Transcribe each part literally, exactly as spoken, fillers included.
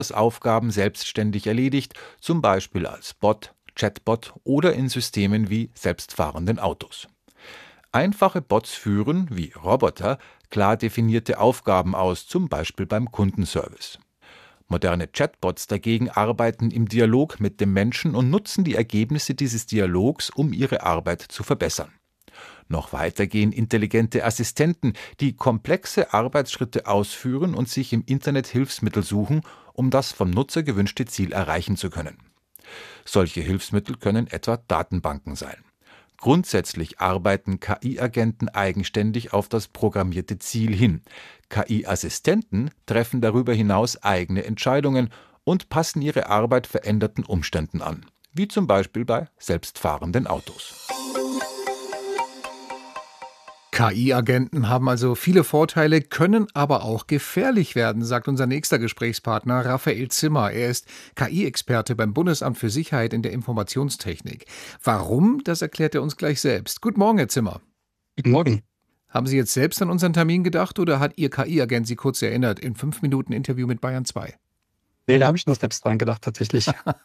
Aufgaben selbstständig erledigt, zum Beispiel als Bot, Chatbot oder in Systemen wie selbstfahrenden Autos. Einfache Bots führen, wie Roboter, klar definierte Aufgaben aus, zum Beispiel beim Kundenservice. Moderne Chatbots dagegen arbeiten im Dialog mit dem Menschen und nutzen die Ergebnisse dieses Dialogs, um ihre Arbeit zu verbessern. Noch weiter gehen intelligente Assistenten, die komplexe Arbeitsschritte ausführen und sich im Internet Hilfsmittel suchen, um das vom Nutzer gewünschte Ziel erreichen zu können. Solche Hilfsmittel können etwa Datenbanken sein. Grundsätzlich arbeiten K I-Agenten eigenständig auf das programmierte Ziel hin. K I-Assistenten treffen darüber hinaus eigene Entscheidungen und passen ihre Arbeit veränderten Umständen an, wie zum Beispiel bei selbstfahrenden Autos. K I-Agenten haben also viele Vorteile, können aber auch gefährlich werden, sagt unser nächster Gesprächspartner Raphael Zimmer. Er ist K I-Experte beim Bundesamt für Sicherheit in der Informationstechnik. Warum, das erklärt er uns gleich selbst. Guten Morgen, Herr Zimmer. Guten Morgen. Haben Sie jetzt selbst an unseren Termin gedacht oder hat Ihr K I-Agent Sie kurz erinnert in fünf Minuten Interview mit Bayern zwei? Nee, da habe ich nur selbst dran gedacht, tatsächlich.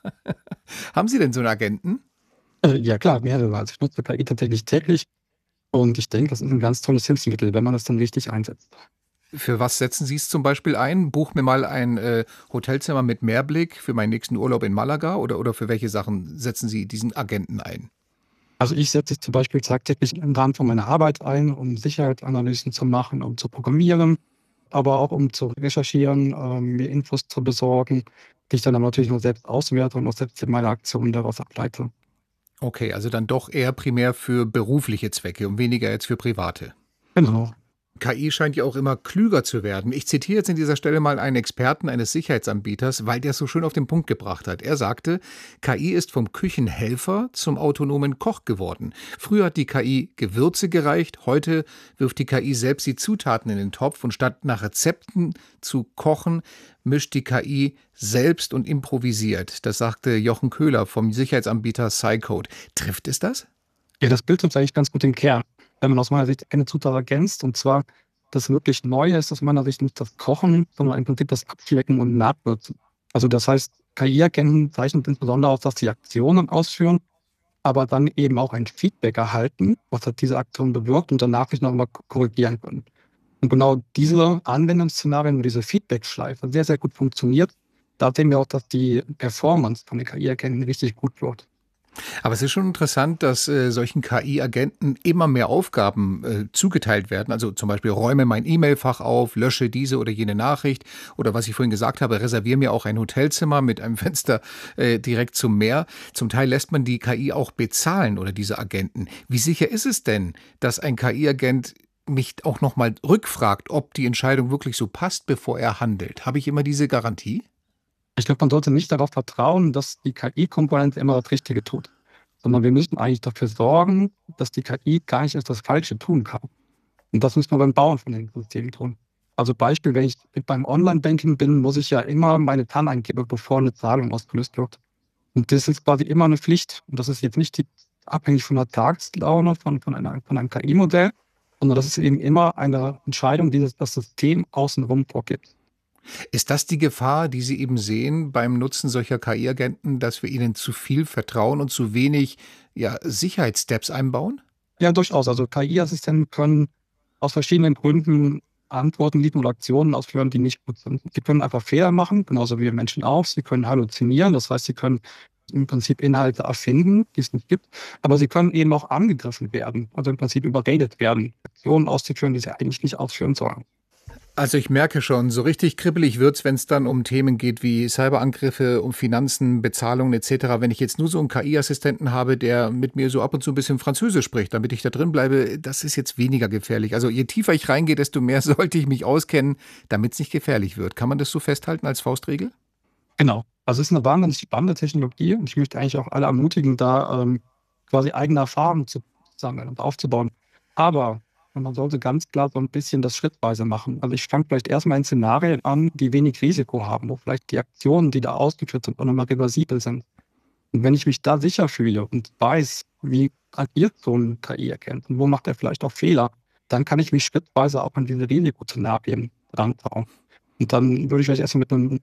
Haben Sie denn so einen Agenten? Äh, ja klar, mehrere. Also ich nutze K I tatsächlich täglich. Und ich denke, das ist ein ganz tolles Hilfsmittel, wenn man das dann richtig einsetzt. Für was setzen Sie es zum Beispiel ein? Buch mir mal ein äh, Hotelzimmer mit Meerblick für meinen nächsten Urlaub in Malaga oder, oder für welche Sachen setzen Sie diesen Agenten ein? Also ich setze es zum Beispiel tagtäglich im Rahmen von meiner Arbeit ein, um Sicherheitsanalysen zu machen, um zu programmieren, aber auch um zu recherchieren, ähm, mir Infos zu besorgen, die ich dann aber natürlich nur selbst auswerte und auch selbst meine Aktionen daraus ableite. Okay, also dann doch eher primär für berufliche Zwecke und weniger jetzt für private. Genau. K I scheint ja auch immer klüger zu werden. Ich zitiere jetzt an dieser Stelle mal einen Experten eines Sicherheitsanbieters, weil der es so schön auf den Punkt gebracht hat. Er sagte, K I ist vom Küchenhelfer zum autonomen Koch geworden. Früher hat die K I Gewürze gereicht, heute wirft die K I selbst die Zutaten in den Topf und statt nach Rezepten zu kochen, mischt die K I selbst und improvisiert. Das sagte Jochen Köhler vom Sicherheitsanbieter Cycode. Trifft es das? Ja, das Bild ist eigentlich ganz gut im Kern, wenn man aus meiner Sicht eine Zutat ergänzt. Und zwar, das wirklich Neue ist aus meiner Sicht nicht das Kochen, sondern im Prinzip das Abschmecken und Nachwürzen. Also das heißt, K I-Agenten zeichnet insbesondere aus, dass sie Aktionen ausführen, aber dann eben auch ein Feedback erhalten, was hat diese Aktion bewirkt und danach sich nochmal korrigieren können. Und genau diese Anwendungsszenarien und diese Feedback-Schleife sehr, sehr gut funktioniert. Da sehen wir auch, dass die Performance von den K I-Agenten richtig gut wird. Aber es ist schon interessant, dass äh, solchen K I-Agenten immer mehr Aufgaben äh, zugeteilt werden. Also zum Beispiel räume mein E-Mail-Fach auf, lösche diese oder jene Nachricht. Oder was ich vorhin gesagt habe, reserviere mir auch ein Hotelzimmer mit einem Fenster äh, direkt zum Meer. Zum Teil lässt man die K I auch bezahlen oder diese Agenten. Wie sicher ist es denn, dass ein K I-Agent mich auch nochmal rückfragt, ob die Entscheidung wirklich so passt, bevor er handelt? Habe ich immer diese Garantie? Ich glaube, man sollte nicht darauf vertrauen, dass die K I-Komponente immer das Richtige tut, sondern wir müssen eigentlich dafür sorgen, dass die K I gar nicht erst das Falsche tun kann. Und das müssen wir beim Bauen von den Systemen tun. Also Beispiel, wenn ich beim Online-Banking bin, muss ich ja immer meine P A N eingeben, bevor eine Zahlung ausgelöst wird. Und das ist quasi immer eine Pflicht. Und das ist jetzt nicht die, abhängig von der Tageslaune von, von, einer, von einem K I-Modell, sondern das ist eben immer eine Entscheidung, die das, das System außenrum vorgibt. Ist das die Gefahr, die Sie eben sehen beim Nutzen solcher K I-Agenten, dass wir ihnen zu viel vertrauen und zu wenig ja, Sicherheitssteps einbauen? Ja, durchaus. Also K I-Assistenten können aus verschiedenen Gründen Antworten liefern oder Aktionen ausführen, die nicht gut sind. Sie können einfach Fehler machen, genauso wie wir Menschen auch. Sie können halluzinieren, das heißt, sie können im Prinzip Inhalte erfinden, die es nicht gibt. Aber sie können eben auch angegriffen werden, also im Prinzip überredet werden, Aktionen auszuführen, die sie eigentlich nicht ausführen sollen. Also ich merke schon, so richtig kribbelig wird's, wenn es dann um Themen geht wie Cyberangriffe, um Finanzen, Bezahlungen et cetera. Wenn ich jetzt nur so einen K I-Assistenten habe, der mit mir so ab und zu ein bisschen Französisch spricht, damit ich da drin bleibe, das ist jetzt weniger gefährlich. Also je tiefer ich reingehe, desto mehr sollte ich mich auskennen, damit es nicht gefährlich wird. Kann man das so festhalten als Faustregel? Genau. Also es ist eine wahnsinnig spannende Technologie und ich möchte eigentlich auch alle ermutigen, da ähm, quasi eigene Erfahrungen zu sammeln und aufzubauen. Aber man sollte ganz klar so ein bisschen das schrittweise machen. Also ich fange vielleicht erstmal in Szenarien an, die wenig Risiko haben, wo vielleicht die Aktionen, die da ausgeführt sind, auch nochmal reversibel sind. Und wenn ich mich da sicher fühle und weiß, wie agiert so ein K I-Agent und wo macht er vielleicht auch Fehler, dann kann ich mich schrittweise auch an diese Risikoszenarien rantrauen. Und dann würde ich vielleicht erstmal mit einem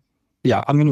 Ja, angenommen